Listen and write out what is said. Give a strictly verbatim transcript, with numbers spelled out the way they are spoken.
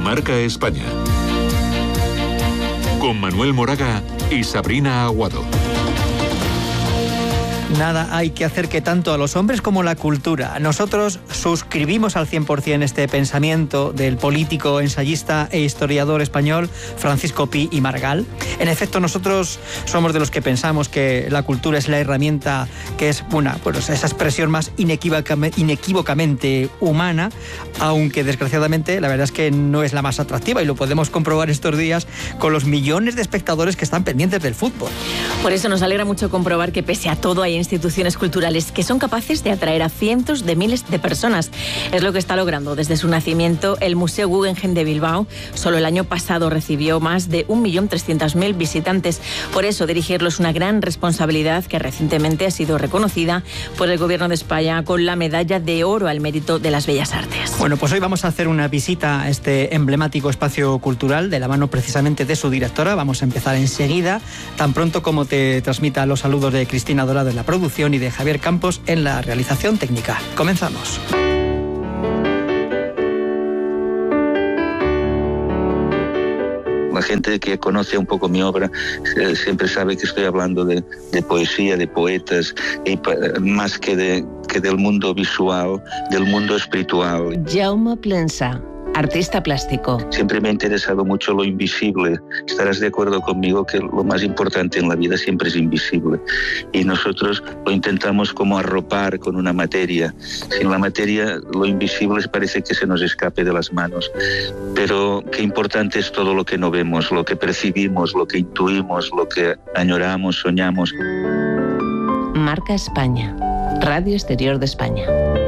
Marca España. Con Manuel Moraga y Sabrina Aguado. Nada hay que hacer que tanto a los hombres como la cultura. Nosotros suscribimos al cien por ciento este pensamiento del político, ensayista e historiador español Francisco Pi y Margall. En efecto, nosotros somos de los que pensamos que la cultura es la herramienta que es una, pues, esa expresión más inequívocamente, inequívocamente humana, aunque desgraciadamente la verdad es que no es la más atractiva, y lo podemos comprobar estos días con los millones de espectadores que están pendientes del fútbol. Por eso nos alegra mucho comprobar que pese a todo hay instituciones culturales que son capaces de atraer a cientos de miles de personas. Es lo que está logrando desde su nacimiento el Museo Guggenheim de Bilbao. Solo el año pasado recibió más de un millón trescientos mil visitantes. Por eso dirigirlo es una gran responsabilidad que recientemente ha sido reconocida por el Gobierno de España con la medalla de oro al mérito de las bellas artes. Bueno, pues hoy vamos a hacer una visita a este emblemático espacio cultural de la mano precisamente de su directora. Vamos a empezar enseguida, tan pronto como te transmita los saludos de Cristina Dorado en la producción y de Javier Campos en la realización técnica. Comenzamos. La gente que conoce un poco mi obra eh, siempre sabe que estoy hablando de, de poesía, de poetas, y pa, más que, de, que del mundo visual, del mundo espiritual. Jaume Plensa, artista plástico. Siempre me ha interesado mucho lo invisible. Estarás de acuerdo conmigo que lo más importante en la vida siempre es invisible. Y nosotros lo intentamos como arropar con una materia. Sin la materia, lo invisible parece que se nos escape de las manos. Pero qué importante es todo lo que no vemos, lo que percibimos, lo que intuimos, lo que añoramos, soñamos. Marca España, Radio Exterior de España.